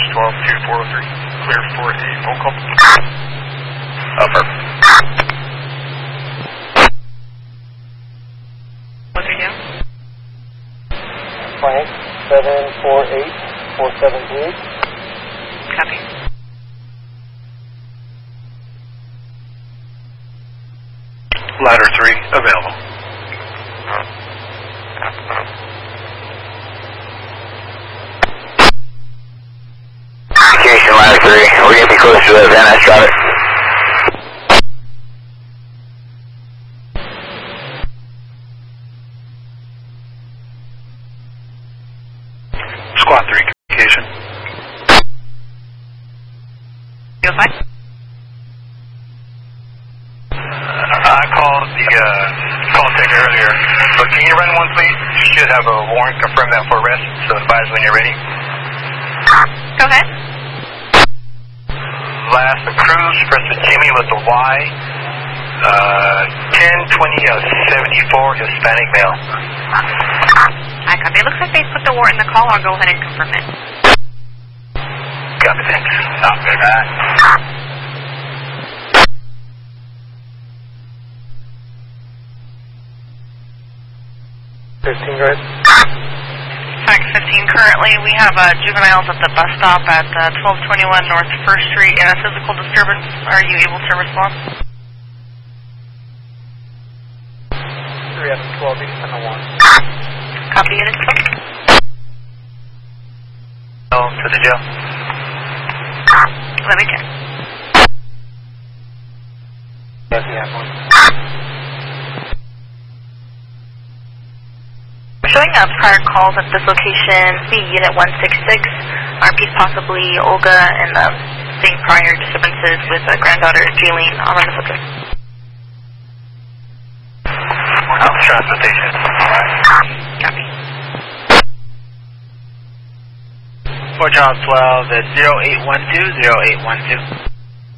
12-2403. Clear for a phone call. Perfect. What's your name? Frank, 748-473. Copy. Ladder 3 available. Communication ladder 3. We're going to be close to Van Nuys, Robert. Squad 3 communication. Feel fine? I called the call taker earlier, but can you run one please? You should have a warrant, confirm that for arrest, so advise when you're ready. Go ahead. Last cruise, first to Jimmy with the Y, 10-20-74, Hispanic male. I copy. It looks like they put the warrant in the call. I'll go ahead and confirm it. Copy, thanks. Okay, man. 15, guys. Fact 15. Currently, we have juveniles at the bus stop at 1221 North 1st Street and a physical disturbance. Are you able to respond? 3 out of 12, 8-1. Copy unit 12. To the jail. Let me check. Yes, we have one. Showing prior calls at this location, see Unit 166, RP possibly Olga, and seeing prior disturbances with granddaughter Jaylene on the subject. Transportation. Copy. Fort Charles 12 at 0812-0812.